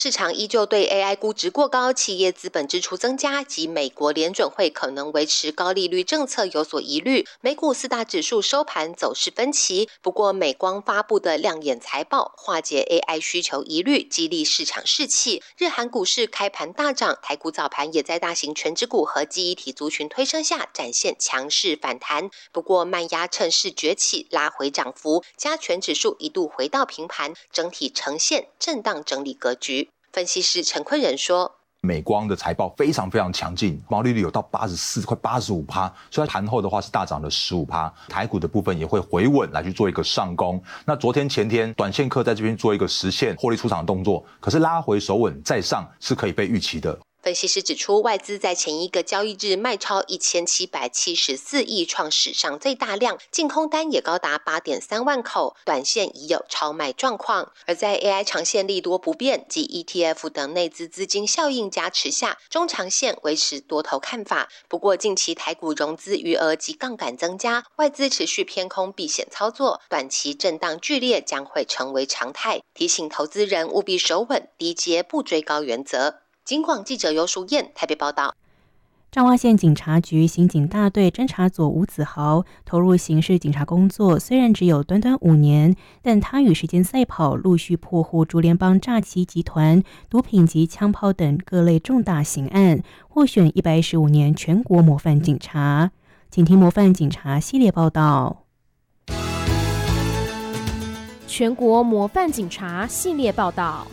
市场依旧对 AI 估值过高、企业资本支出增加及美国联准会可能维持高利率政策有所疑虑。美股四大指数收盘走势分歧，不过美光发布的亮眼财报化解 AI 需求疑虑，激励市场士气。日韩股市开盘大涨，台股早盘也在大型全指股和记忆体族群推升下展现强势反弹。不过慢压趁势崛起，拉回涨幅，加权指数一度回到平盘，整体呈现震荡整理格局。分析师陈坤仁说， 美光的财报非常强劲，毛利率有到84%，快85%，所以盘后的话是大涨了15%。台股的部分也会回稳来去做一个上攻。那昨天前天短线客在这边做一个实现获利出场的动作，可是拉回守稳再上是可以被预期的。 分析师指出，外资在前一个交易日卖超1774亿，创史上最大量，净空单也高达8.3万口，短线已有超卖状况。而在 AI 长线利多不变及 ETF 等内资资金效应加持下，中长线维持多头看法。不过近期台股融资余额及杠杆增加，外资持续偏空避险操作，短期震荡剧烈将会成为常态，提醒投资人务必守稳低阶不追高原则。警广记者尤淑燕台北报道。 彰化县警察局刑警大队侦查组吴子豪投入刑事警察工作，虽然只有短短5年，但他与时间赛跑，陆续破获竹联帮诈欺集团、毒品及枪炮等各类重大刑案，获选115年全国模范警察。请听模范警察系列报道。 全国模范警察系列报道。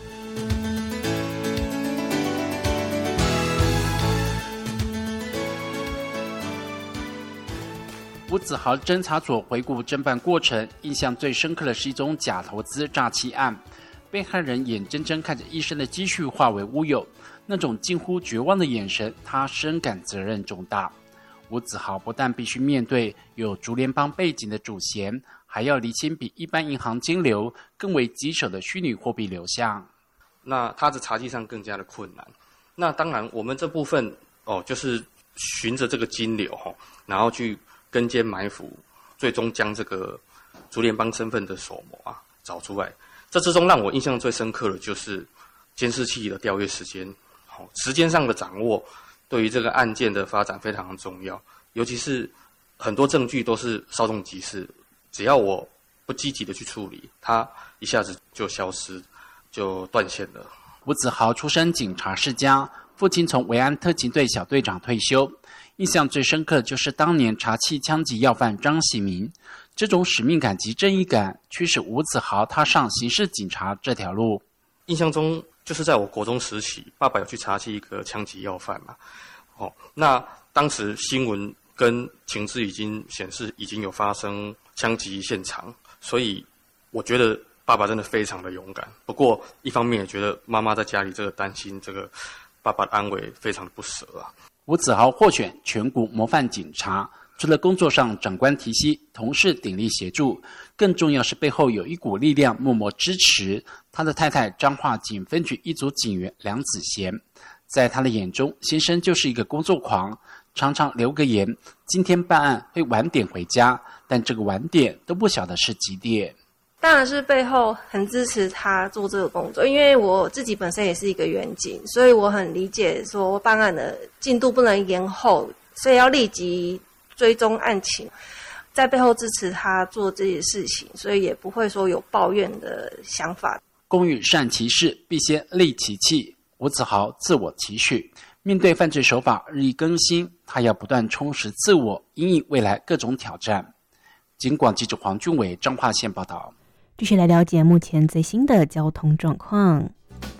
吴子豪侦查组回顾侦办过程，印象最深刻的是一宗假投资诈欺案，被害人眼睁睁看着一生的积蓄化为乌有，那种近乎绝望的眼神，他深感责任重大。吴子豪不但必须面对有竹联帮背景的主嫌，还要厘清比一般银行金流更为棘手的虚拟货币流向。 那他的查缉上更加的困难。那当然，我们这部分就是循着这个金流然后去跟监埋伏，最终将这个竹联帮身份的首谋找出来。这之中让我印象最深刻的就是监视器的调阅时间，时间上的掌握对于这个案件的发展非常重要。尤其是很多证据都是稍纵即逝，只要我不积极的去处理，它一下子就消失，就断线了。 吴子豪出身警察世家，父亲从维安特勤队小队长退休。印象最深刻的就是当年查缉枪击要犯张喜明，这种使命感及正义感驱使吴子豪踏上刑事警察这条路。 印象中就是在我国中时期，爸爸有去查缉一个枪击要犯嘛，那当时新闻跟情资已经显示已经有发生枪击现场，所以我觉得爸爸真的非常的勇敢。不过一方面也觉得妈妈在家里这个担心这个爸爸的安危，非常的不舍啊。 吴子豪获选全国模范警察，除了工作上长官提携，同事鼎力协助，更重要是背后有一股力量默默支持。他的太太彰化警分局一组警员梁子贤，在他的眼中，先生就是一个工作狂，常常留个言，今天办案会晚点回家，但这个晚点都不晓得是几点。 当然是背后很支持他做这个工作，因为我自己本身也是一个员警，所以我很理解说办案的进度不能延后，所以要立即追踪案情，在背后支持他做这些事情，所以也不会说有抱怨的想法。 工欲善其事，必先利其器。吴子豪自我期许，面对犯罪手法日益更新，他要不断充实自我，因应未来各种挑战。警广记者黄俊伟彰化县报道。 继续来了解目前最新的交通状况。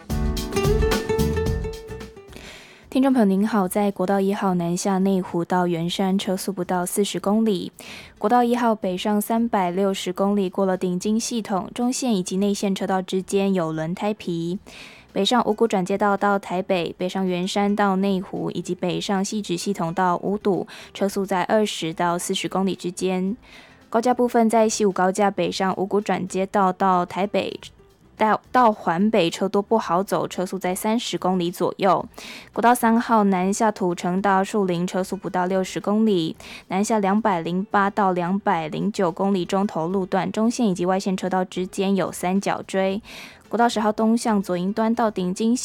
听众朋友您好，在国道1号南下内湖到圆山车速不到40公里，国道1号北上360公里过了顶金系统，中线以及内线车道之间有轮胎皮。北上五股转接道到台北，北上圆山到内湖，以及北上汐止系统到五堵，车速在20到40公里之间。高架部分在西武高架北上五股转接道到台北到环北车多不好走，车速在30公里左右。国道3号南下土城到树林，车速不到60公里。南下208到209公里中头路段，中线以及外线车道之间有三角锥。国道10号东向左营端到顶金